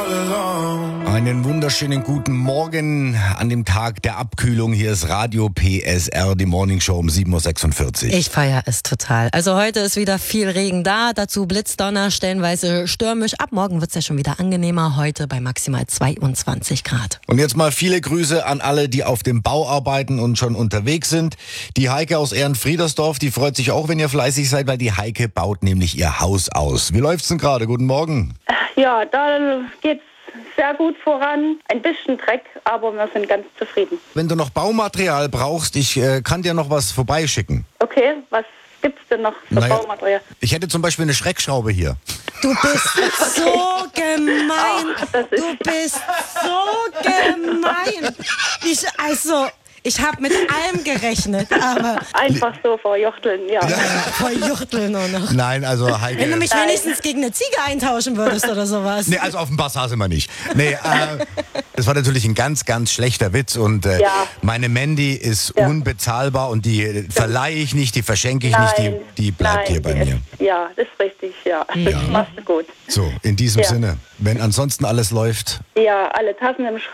Einen wunderschönen guten Morgen an dem Tag der Abkühlung. Hier ist Radio PSR, die Morningshow um 7.46 Uhr. Ich feiere es total. Also heute ist wieder viel Regen da, dazu Blitzdonner, stellenweise stürmisch. Ab morgen wird es ja schon wieder angenehmer, heute bei maximal 22 Grad. Und jetzt mal viele Grüße an alle, die auf dem Bau arbeiten und schon unterwegs sind. Die Heike aus Ehrenfriedersdorf, die freut sich auch, wenn ihr fleißig seid, weil die Heike baut nämlich ihr Haus aus. Wie läuft's denn gerade? Guten Morgen. Ja, da geht's sehr gut voran. Ein bisschen Dreck, aber wir sind ganz zufrieden. Wenn du noch Baumaterial brauchst, ich kann dir noch was vorbeischicken. Okay, was gibt's denn noch für Baumaterial? Ich hätte zum Beispiel eine Schreckschraube hier. Du bist so gemein. Du bist so gemein. Ich habe mit allem gerechnet, aber... Einfach so verjuchteln, ja. Verjuchteln auch noch. Nein, also Heike... Wenn du mich wenigstens gegen eine Ziege eintauschen würdest oder sowas. Nee, also auf dem Basar sind wir nicht. Nee, das war natürlich ein ganz, ganz schlechter Witz und meine Mandy ist unbezahlbar und die verleihe ich nicht, die verschenke ich nicht, die bleibt hier bei mir. Ja, das ist richtig, ja. Das machst du gut. So, in diesem Sinne, wenn ansonsten alles läuft... Ja, alle Tassen im Schrank.